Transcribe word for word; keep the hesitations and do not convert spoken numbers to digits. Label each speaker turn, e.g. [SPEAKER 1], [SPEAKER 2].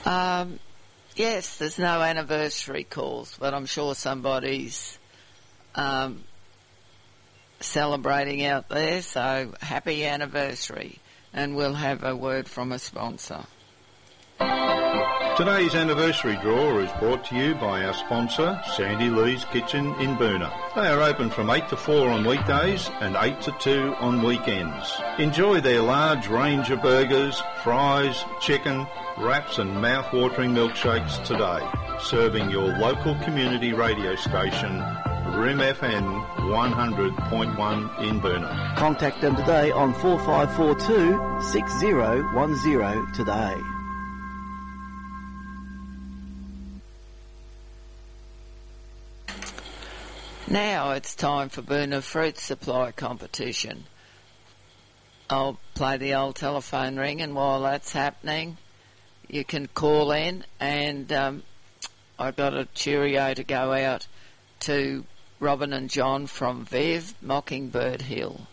[SPEAKER 1] Um, yes, there's no anniversary calls, but I'm sure somebody's um, celebrating out there, so happy anniversary. And we'll have a word from a sponsor.
[SPEAKER 2] Today's anniversary draw is brought to you by our sponsor, Sandy Lee's Kitchen in Boonah. They are open from eight to four on weekdays and eight to two on weekends. Enjoy their large range of burgers, fries, chicken, wraps and mouth-watering milkshakes today. Serving your local community radio station, R I M F M one hundred point one in Boonah.
[SPEAKER 3] Contact them today on four five four two, six zero one zero today.
[SPEAKER 1] Now it's time for Boonah Fruit Supply competition. I'll play the old telephone ring, and while that's happening, you can call in, and um, I've got a cheerio to go out to Robin and John from Viv, Mockingbird Hill.